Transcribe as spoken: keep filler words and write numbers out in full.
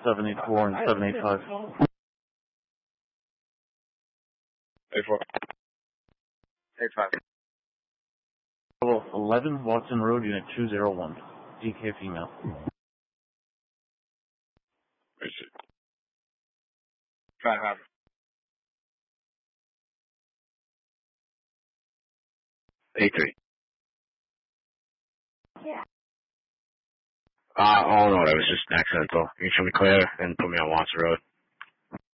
seven eight four and seven eight five. eight four. eight five. eleven Watson Road, Unit two zero one. D K female. five five. eight three. Yeah. Uh, oh no, that was just accidental. You can show me clear and put me on Watson Road.